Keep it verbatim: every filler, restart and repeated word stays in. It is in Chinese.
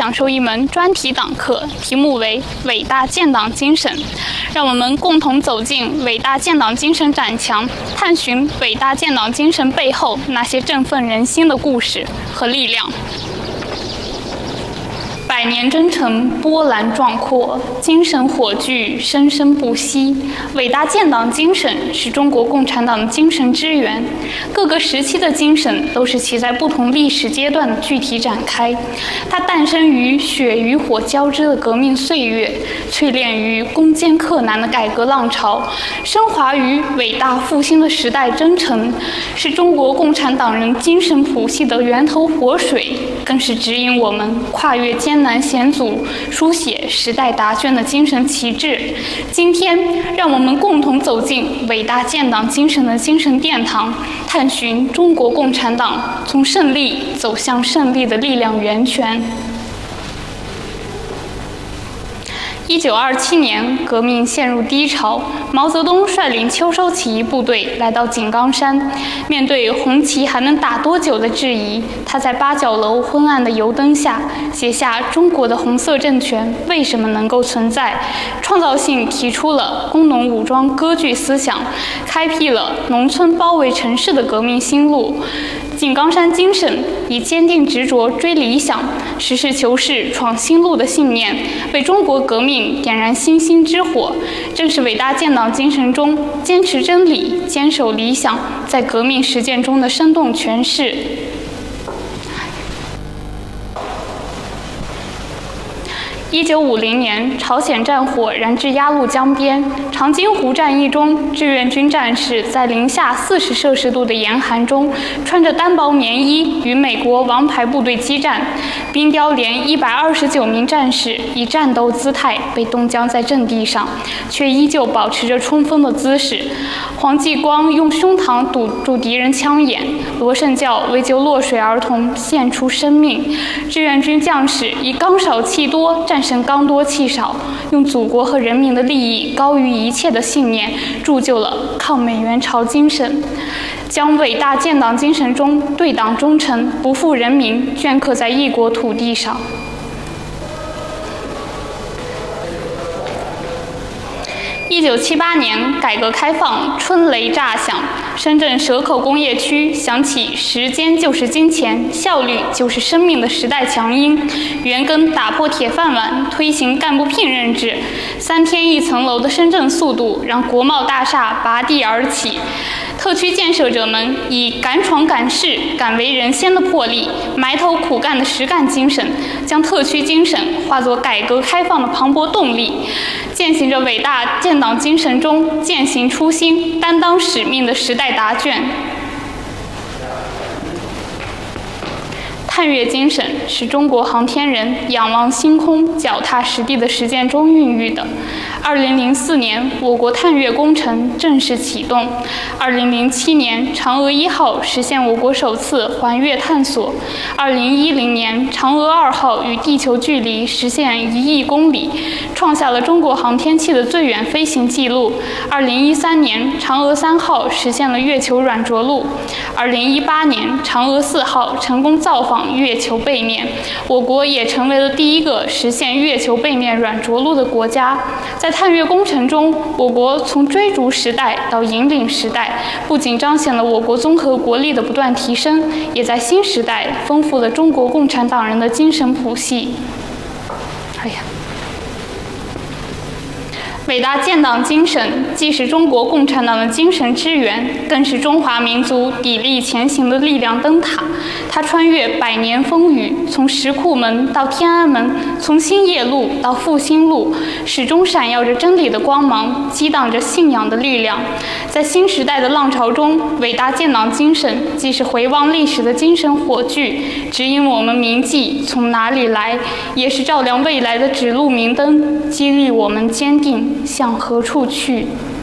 享受一门专题党课，题目为“伟大建党精神”。让我们共同走进伟大建党精神展墙，探寻伟大建党精神背后那些振奋人心的故事和力量。百年征程波澜壮阔，精神火炬生生不息。伟大建党精神是中国共产党的精神之源，各个时期的精神都是其在不同历史阶段的具体展开。它诞生于血与火交织的革命岁月，淬炼于攻坚克难的改革浪潮，升华于伟大复兴的时代征程，是中国共产党人精神谱系的源头活水，更是指引我们跨越艰难险阻，书写时代答卷的精神旗帜。今天，让我们共同走进伟大建党精神的精神殿堂，探寻中国共产党从胜利走向胜利的力量源泉。一九二七年，革命陷入低潮，毛泽东率领秋收起义部队来到井冈山。面对红旗还能打多久的质疑，他在八角楼昏暗的油灯下写下《中国的红色政权为什么能够存在》，创造性提出了工农武装割据思想，开辟了农村包围城市的革命新路。井冈山精神以坚定执着追理想、实事求是闯新路的信念，为中国革命点燃星星之火，正是伟大建党精神中坚持真理、坚守理想在革命实践中的生动诠释。一九五零年，朝鲜战火燃至鸭绿江边。长津湖战役中，志愿军战士在零下四十摄氏度的严寒中，穿着单薄棉衣与美国王牌部队激战。冰雕连一百二十九名战士以战斗姿态被冻僵在阵地上，却依旧保持着冲锋的姿势。黄继光用胸膛堵住敌人枪眼，罗胜教为救落水儿童献出生命。志愿军将士以刚少气多战胜刚多气少，用祖国和人民的利益高于一切的信念，铸就了抗美援朝精神，将伟大建党精神中对党忠诚、不负人民镌刻在异国土地上。一九七八年，改革开放春雷炸响，深圳蛇口工业区响起“时间就是金钱，效率就是生命”的时代强音。袁庚打破铁饭碗，推行干部聘任制，三天一层楼的深圳速度让国贸大厦拔地而起。特区建设者们以敢闯敢试、敢为人先的魄力，埋头苦干的实干精神，将特区精神化作改革开放的磅礴动力，践行着伟大建党精神中践行初心、担当使命的时代答卷。探月精神是中国航天人仰望星空、脚踏实地的实践中孕育的。二零零四年，我国探月工程正式启动。二零零七年，嫦娥一号实现我国首次环月探索。二零一零年，嫦娥二号与地球距离实现一亿公里，创下了中国航天器的最远飞行记录。二零一三年，嫦娥三号实现了月球软着陆。二零一八年，嫦娥四号成功造访月球背面，我国也成为了第一个实现月球背面软着陆的国家。在探月工程中，我国从追逐时代到引领时代，不仅彰显了我国综合国力的不断提升，也在新时代丰富了中国共产党人的精神谱系。哎呀！伟大建党精神既是中国共产党的精神之源，更是中华民族砥砺前行的力量灯塔。它穿越百年风雨，从石库门到天安门，从兴业路到复兴路，始终闪耀着真理的光芒，激荡着信仰的力量。在新时代的浪潮中，伟大建党精神既是回望历史的精神火炬，指引我们铭记从哪里来，也是照亮未来的指路明灯，激励我们坚定向何处去。